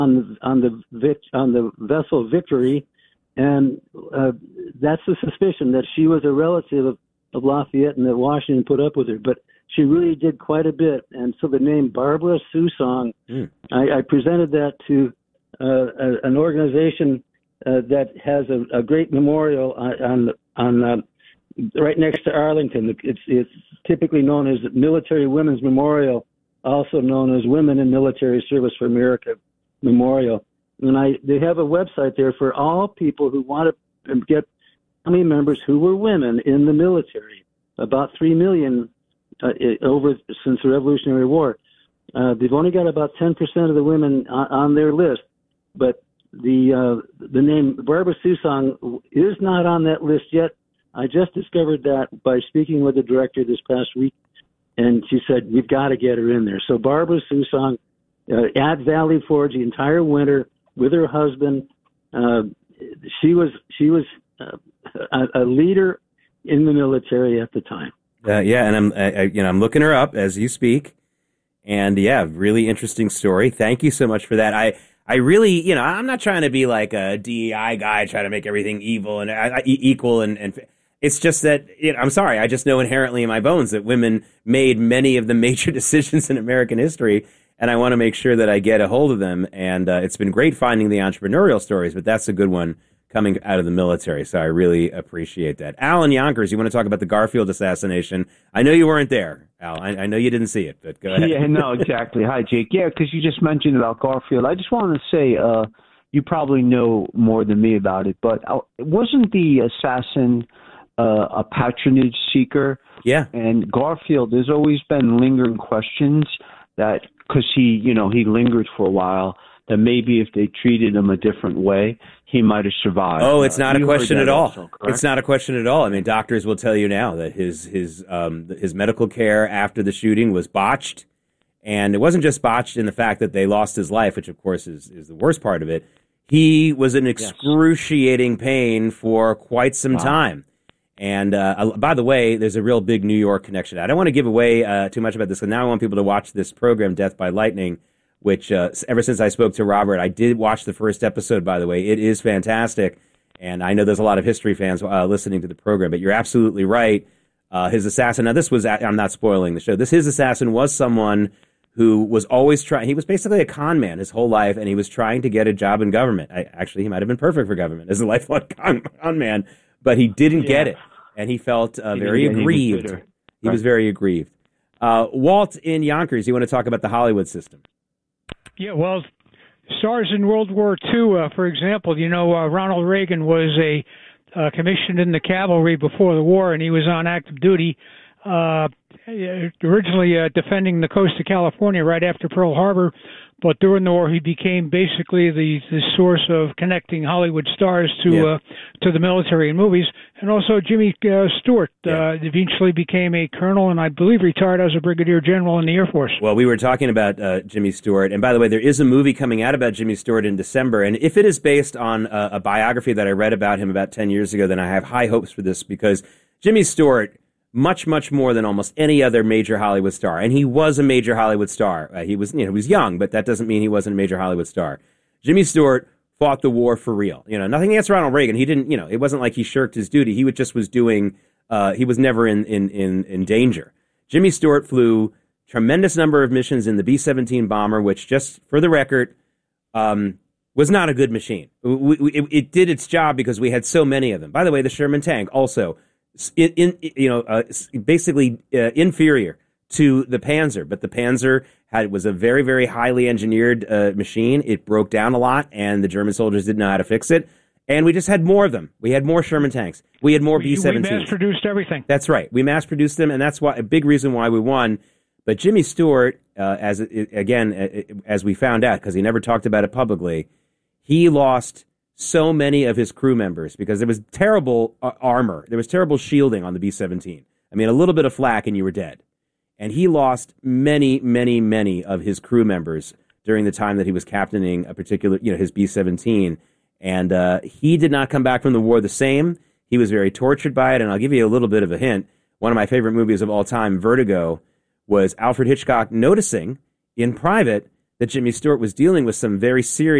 on the vessel Victory, and that's the suspicion that she was a relative of Lafayette and that Washington put up with her. But she really did quite a bit, and so the name Barbara Susong, I presented that to an organization that has a great memorial on right next to Arlington. It's typically known as Military Women's Memorial, also known as Women in Military Service for America Memorial. And they have a website there for all people who want to get family members who were women in the military. About 3 million over since the Revolutionary War. They've only got about 10% of the women on their list, but the name Barbara Susong is not on that list yet. I just discovered that by speaking with the director this past week, and she said, we've got to get her in there. So Barbara Susong at Valley Forge the entire winter with her husband. She was a leader in the military at the time. And I'm looking her up as you speak, and really interesting story. Thank you so much for that. I really, I'm not trying to be like a DEI guy, trying to make everything evil and equal, and it's just that I'm sorry. I just know inherently in my bones that women made many of the major decisions in American history, and I want to make sure that I get a hold of them. And it's been great finding the entrepreneurial stories, but that's a good one coming out of the military, so I really appreciate that. Al in Yonkers, you want to talk about the Garfield assassination? I know you weren't there, Al. I know you didn't see it, but go ahead. Yeah, no, exactly. Hi, Jake. Yeah, because you just mentioned about Garfield. I just wanted to say, you probably know more than me about it, but wasn't the assassin a patronage seeker? Yeah. And Garfield, there's always been lingering questions that, because he lingered for a while, that maybe if they treated him a different way, he might have survived. Oh, it's not a question at all. Also, it's not a question at all. I mean, doctors will tell you now that his medical care after the shooting was botched, and it wasn't just botched in the fact that they lost his life, which of course is the worst part of it. He was in excruciating pain for quite some time. And by the way, there's a real big New York connection. I don't want to give away too much about this, because now I want people to watch this program, Death by Lightning, which ever since I spoke to Robert, I did watch the first episode, by the way. It is fantastic, and I know there's a lot of history fans listening to the program, but you're absolutely right. His assassin, now this was, I'm not spoiling the show, his assassin was someone who was always trying, he was basically a con man his whole life, and he was trying to get a job in government. Actually, he might have been perfect for government as a lifelong con man, but he didn't get it, and he felt very aggrieved. He was very aggrieved. Walt in Yonkers, you want to talk about the Hollywood system? Yeah, well, stars in World War II, for example, Ronald Reagan was commissioned in the cavalry before the war, and he was on active duty, originally defending the coast of California right after Pearl Harbor. But during the war, he became basically the source of connecting Hollywood stars to the military and movies. And also Jimmy Stewart eventually became a colonel, and I believe retired as a brigadier general in the Air Force. Well, we were talking about Jimmy Stewart. And by the way, there is a movie coming out about Jimmy Stewart in December. And if it is based on a biography that I read about him about 10 years ago, then I have high hopes for this, because Jimmy Stewart, much, much more than almost any other major Hollywood star. And he was a major Hollywood star. He was young, but that doesn't mean he wasn't a major Hollywood star. Jimmy Stewart fought the war for real. Nothing against Ronald Reagan. He didn't, it wasn't like he shirked his duty. He was doing, he was never in danger. Jimmy Stewart flew tremendous number of missions in the B-17 bomber, which, just for the record, was not a good machine. It did its job because we had so many of them. By the way, the Sherman tank also, basically inferior to the Panzer, but the Panzer was a very, very highly engineered machine. It broke down a lot, and the German soldiers didn't know how to fix it. And we just had more of them. We had more Sherman tanks. We had more B-17s. We mass-produced everything. That's right. We mass-produced them, and that's why a big reason why we won. But Jimmy Stewart, as we found out, because he never talked about it publicly, he lost so many of his crew members because there was terrible armor. There was terrible shielding on the B-17. I mean, a little bit of flak and you were dead. And he lost many, many, many of his crew members during the time that he was captaining a particular, his B-17. And he did not come back from the war the same. He was very tortured by it. And I'll give you a little bit of a hint. One of my favorite movies of all time, Vertigo, was Alfred Hitchcock noticing in private that Jimmy Stewart was dealing with some very serious